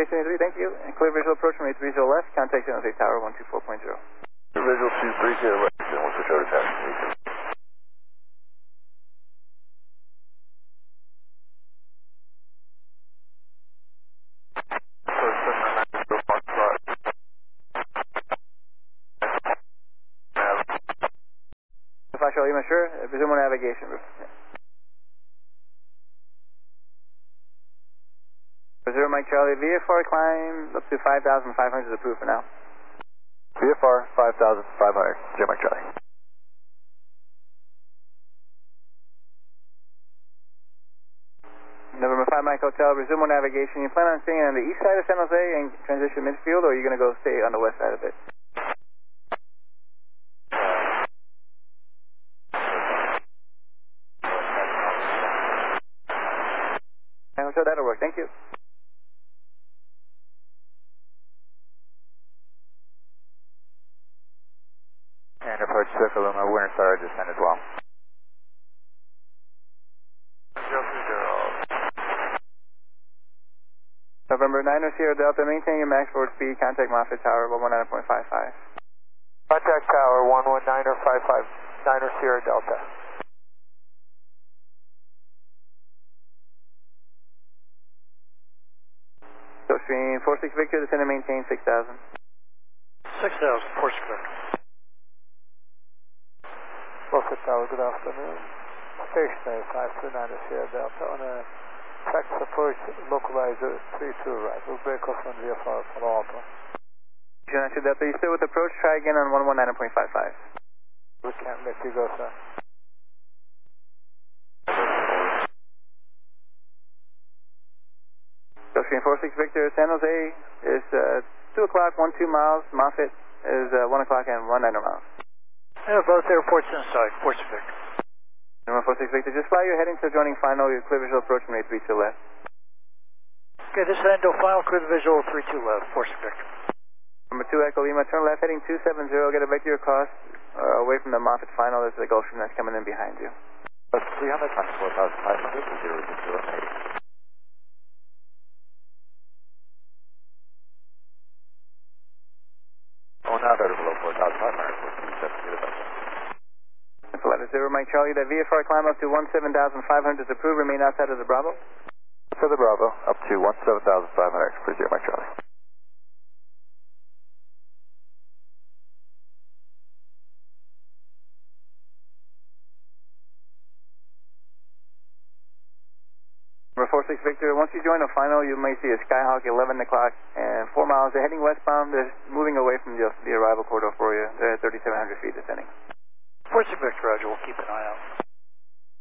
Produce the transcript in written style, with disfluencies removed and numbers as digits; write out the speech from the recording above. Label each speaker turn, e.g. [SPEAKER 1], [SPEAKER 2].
[SPEAKER 1] 2023, thank you. And clear visual approach from 830 left, contact San Jose Tower 124.0.
[SPEAKER 2] Clear visual 230 left, and we'll switch over to taxi.
[SPEAKER 1] Foxtrot Lima, sure. Resume navigation. Resume Mike Charlie. VFR climb up to 5,500 is approved for now.
[SPEAKER 2] VFR 5,500. J Mike Charlie.
[SPEAKER 1] November 5 Mike Hotel. Resume navigation. You plan on staying on the east side of San Jose and transition midfield, or are you going to go stay on the west side of it? So that'll work. Thank you.
[SPEAKER 2] And approach Circle Lima, Winter Star descend as well. 030.
[SPEAKER 1] November 9 Sierra Delta, maintain your max forward speed. Contact Moffett Tower 119.55.
[SPEAKER 2] Contact Tower 119.55, 9 Sierra Delta.
[SPEAKER 1] Stream 46 Victor, descend and maintain 6,000.
[SPEAKER 3] 6,000, 46 Victor.
[SPEAKER 2] Moffett Tower, good afternoon. Stationary 529 Sierra Delta on a tax approach localizer 32 right. We'll break off on VFR for Alpha.
[SPEAKER 1] Sierra Delta, you still with approach? Try again on 119.55.
[SPEAKER 2] We can't let you go, sir.
[SPEAKER 1] Stream 46 Victor, San Jose is 2 o'clock, 12 miles. Moffett is 1 o'clock and 19 miles.
[SPEAKER 3] Yeah, both airports inside, 46 Victor.
[SPEAKER 1] Number 46 Victor, just fly your heading to joining final, your clear visual approach from 832 left.
[SPEAKER 3] Okay, this is Endo final, clear the visual 32 left, 46 Victor.
[SPEAKER 1] Number 2 Echo Lima, turn left heading 270, get it back to your course, away from the Moffett final. There's a Gulfstream that's coming in behind you.
[SPEAKER 2] 300 times 4,500 to 0 to 0. Now better below 4,500.
[SPEAKER 1] Flight 0 Mike Charlie, that VFR climb up to 17,500 is approved. Remain outside of the Bravo.
[SPEAKER 2] For the Bravo, up to 17,500, please, 0 Mike Charlie.
[SPEAKER 1] Number 46 Victor, once you join the final, you may see a Skyhawk 11 o'clock and 4 miles. They're heading westbound. They're moving away from the arrival corridor for you. They're at 3,700 feet descending.
[SPEAKER 3] 46 Victor, Roger. We'll keep an eye out.